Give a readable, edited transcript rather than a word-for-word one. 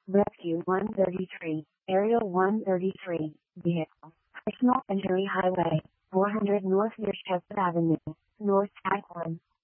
Rescue 133, Area 133, Vehicle. Personal Injury Highway, 400 North near Chestnut Avenue, North Tag 1.